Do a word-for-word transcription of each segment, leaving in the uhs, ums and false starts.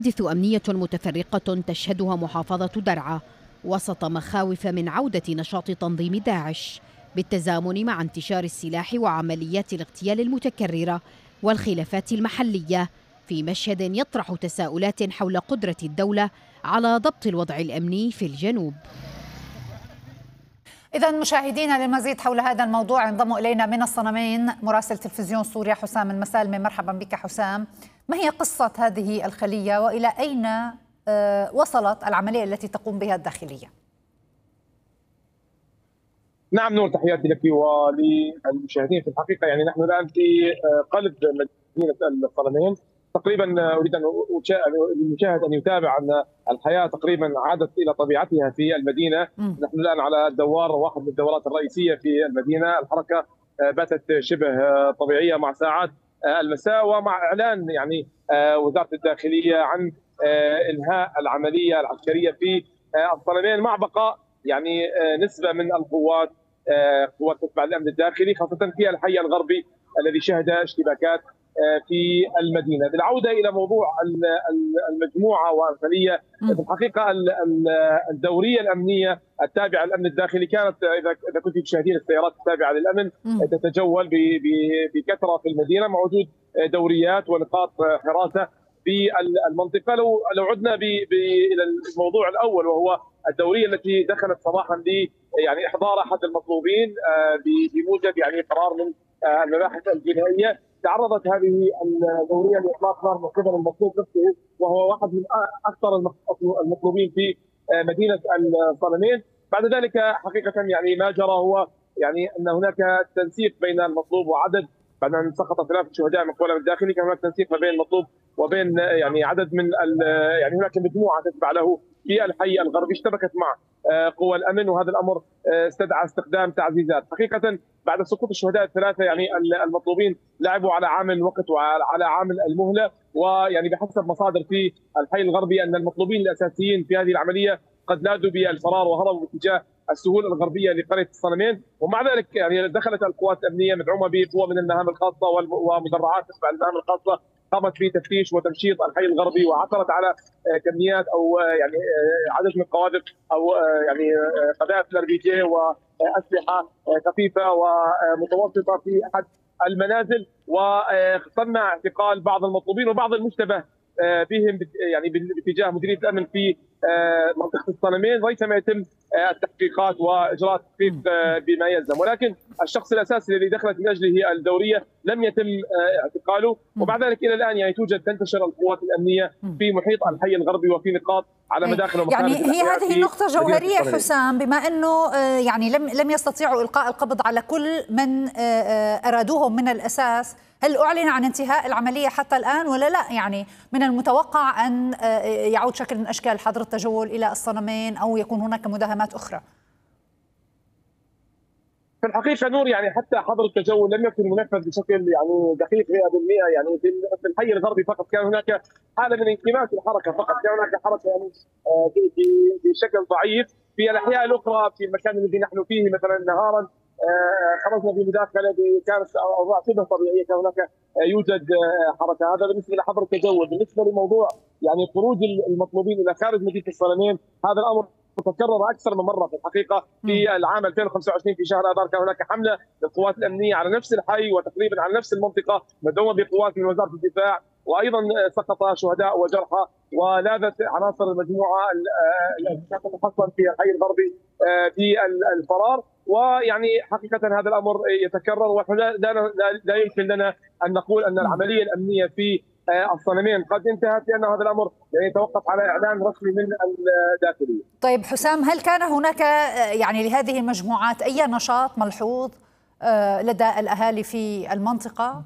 حوادث أمنية متفرقة تشهدها محافظة درعا وسط مخاوف من عودة نشاط تنظيم داعش بالتزامن مع انتشار السلاح وعمليات الاغتيال المتكررة والخلافات المحلية، في مشهد يطرح تساؤلات حول قدرة الدولة على ضبط الوضع الأمني في الجنوب. إذا مشاهدينا، للمزيد حول هذا الموضوع انضم إلينا من الصنمين مراسل تلفزيون سوريا حسام المسالمي. مرحبا بك حسام. ما هي قصة هذه الخلية وإلى أين وصلت العملية التي تقوم بها الداخلية؟ نعم نور، تحياتي لك وللمشاهدين. في الحقيقة يعني نحن الآن في قلب مدينة الصنمين تقريبا. اريد ان المشاهد ان يتابع ان الحياه تقريبا عادت الى طبيعتها في المدينه. م. نحن الان على الدوار، واحد من الدورات الرئيسيه في المدينه. الحركه باتت شبه طبيعيه مع ساعات المساء ومع اعلان يعني وزاره الداخليه عن انهاء العمليه العسكريه في الصنمين، مع بقاء يعني نسبه من القوات قوات تتبع الامن الداخلي، خاصه في الحي الغربي الذي شهد اشتباكات في المدينه. بالعوده الى موضوع المجموعه والخليه، في الحقيقه الدوريه الامنيه التابعه للامن الداخلي كانت، اذا كنت تشاهدين السيارات التابعه للامن تتجول بكثره في المدينه مع وجود دوريات ونقاط حراسه في المنطقه. لو لو عدنا الى الموضوع الاول، وهو الدوريه التي دخلت صباحا ل يعني احضار احد المطلوبين بموجب يعني قرار من المباحث الجنائيه، تعرضت هذه الدوريه لاطلاق نار من قبل المطلوب نفسه، وهو واحد من اكثر المطلوبين في مدينه الصنمين. بعد ذلك حقيقه يعني ما جرى هو يعني ان هناك تنسيق بين المطلوب وعدد، بعد ان سقط ثلاثه شهداء من قبل الداخلي، كان هناك تنسيق ما بين المطلوب وبين يعني عدد من يعني هناك مجموعه تتبع له في الحي الغربي اشتبكت مع قوى الامن، وهذا الامر استدعى استخدام تعزيزات. حقيقه بعد سقوط الشهداء الثلاثه يعني المطلوبين لعبوا على عامل الوقت وعلى عامل المهله، ويعني بحسب مصادر في الحي الغربي ان المطلوبين الاساسيين في هذه العمليه قد لاذوا بالفرار وهربوا باتجاه السهول الغربيه لقريه الصنمين. ومع ذلك يعني دخلت القوات الامنيه مدعومه بقوه من المهام الخاصه ومدرعات تتبع المهام الخاصه، قامت بتفتيش وتمشيط الحي الغربي وعثرت على كميات او يعني عدد من القواذف او يعني قذائف الار بي جي واسلحه خفيفه ومتوسطه في احد المنازل، وتم اعتقال بعض المطلوبين وبعض المشتبه بهم يعني باتجاه مديريه الامن في منطقه الصنمين، ريثما يتم التحقيقات واجراء التحقيق بما يلزم. ولكن الشخص الاساسي الذي دخلت من اجله الدوريه لم يتم اعتقاله، وبعد ذلك الى الان يعني توجد تنتشر القوات الامنيه في محيط الحي الغربي وفي نقاط على مداخل ومخارج. يعني هي هذه نقطه جوهريه حسام، بما انه يعني لم لم يستطيعوا القاء القبض على كل من ارادوهم من الاساس، هل أعلن عن انتهاء العملية حتى الآن ولا لا؟ يعني من المتوقع أن يعود شكل من أشكال حظر التجول إلى الصنمين أو يكون هناك مداهمات أخرى؟ في الحقيقة نور، يعني حتى حظر التجول لم يكن منفذ بشكل يعني دقيق مئة بالمئة. يعني في الحي الغربي فقط كان هناك حالة من انكماش الحركة، فقط كان هناك حركة يعني بشكل ضعيف. في الأحياء الأخرى في المكان الذي نحن فيه مثلا نهارا خرجنا في مداخله كانت اوضاع شبه طبيعيه، كان هناك يوجد حركه. هذا بالنسبه لحظر التجول. بالنسبه لموضوع يعني خروج المطلوبين الى خارج مدينه الصنمين، هذا الامر تكرر اكثر من مره في الحقيقه. في العام ألفين وخمسة وعشرين في شهر اذار كان هناك حمله للقوات الامنيه على نفس الحي وتقريبا على نفس المنطقه مدعومه بقوات من وزاره الدفاع، وايضا سقط شهداء وجرحى ولاذت عناصر المجموعه التي تتحصن في الحي الغربي في الفرار. ويعني حقيقه هذا الامر يتكرر، ونحن لا يمكن لنا ان نقول ان العمليه الامنيه في الصنمين قد انتهت، لان هذا الامر يعني يتوقف على اعلان رسمي من الداخليه. طيب حسام، هل كان هناك يعني لهذه المجموعات اي نشاط ملحوظ لدى الاهالي في المنطقه؟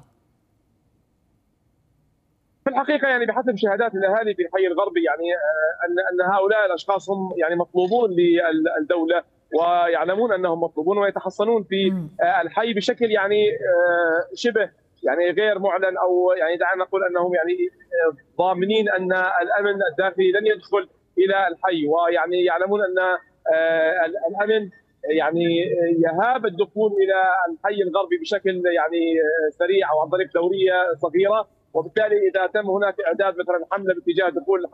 في الحقيقه يعني بحسب شهادات الاهالي في الحي الغربي يعني ان ان هؤلاء الاشخاص هم يعني مطلوبون للدوله، ويعلمون انهم مطلوبون ويتحصنون في الحي بشكل يعني شبه يعني غير معلن، او يعني دعنا نقول انهم يعني ضامنين ان الامن الداخلي لن يدخل الى الحي، ويعني يعلمون ان الامن يعني يهاب الدخول الى الحي الغربي بشكل يعني سريع او عن طريق دوريه صغيره. وبالتالي اذا تم هناك اعداد مثلا حمله باتجاه دخول